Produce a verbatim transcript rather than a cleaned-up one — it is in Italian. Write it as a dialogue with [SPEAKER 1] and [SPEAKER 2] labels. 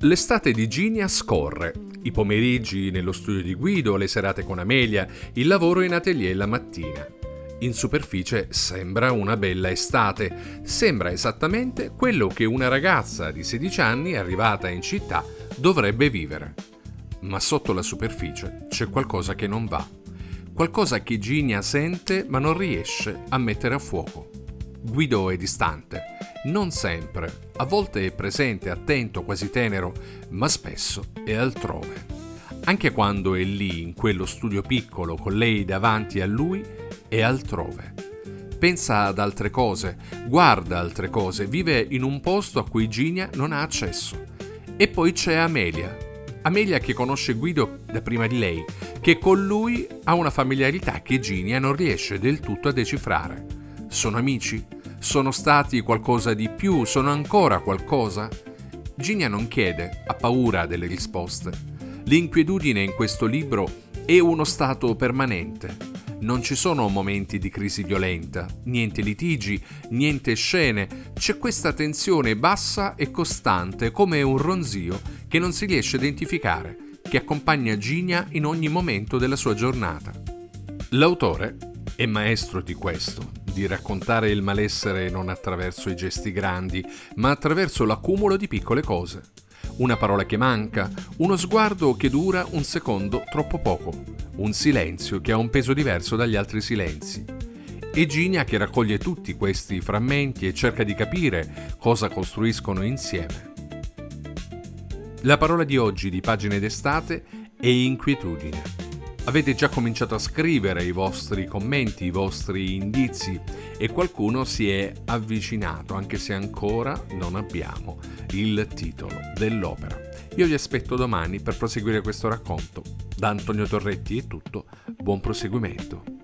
[SPEAKER 1] L'estate di Ginia scorre. I pomeriggi nello studio di Guido, le serate con Amelia, il lavoro in atelier la mattina. In superficie sembra una bella estate, sembra esattamente quello che una ragazza di sedici anni arrivata in città dovrebbe vivere. Ma sotto la superficie c'è qualcosa che non va, qualcosa che Ginia sente ma non riesce a mettere a fuoco. Guido è distante, non sempre, a volte è presente, attento, quasi tenero, ma spesso è altrove. Anche quando è lì, in quello studio piccolo, con lei davanti a lui, è altrove. Pensa ad altre cose, guarda altre cose, vive in un posto a cui Ginia non ha accesso. E poi c'è Amelia. Amelia che conosce Guido da prima di lei, che con lui ha una familiarità che Ginia non riesce del tutto a decifrare. Sono amici? Sono stati qualcosa di più? Sono ancora qualcosa? Ginia non chiede, ha paura delle risposte. L'inquietudine in questo libro è uno stato permanente. Non ci sono momenti di crisi violenta, niente litigi, niente scene. C'è questa tensione bassa e costante, come un ronzio che non si riesce a identificare, che accompagna Ginia in ogni momento della sua giornata. L'autore è maestro di questo, di raccontare il malessere non attraverso i gesti grandi, ma attraverso l'accumulo di piccole cose. Una parola che manca, uno sguardo che dura un secondo troppo poco, un silenzio che ha un peso diverso dagli altri silenzi. E Ginia che raccoglie tutti questi frammenti e cerca di capire cosa costruiscono insieme. La parola di oggi di Pagine d'estate è inquietudine. Avete già cominciato a scrivere i vostri commenti, i vostri indizi e qualcuno si è avvicinato, anche se ancora non abbiamo il titolo dell'opera. Io vi aspetto domani per proseguire questo racconto. Da Antonio Torretti è tutto, buon proseguimento.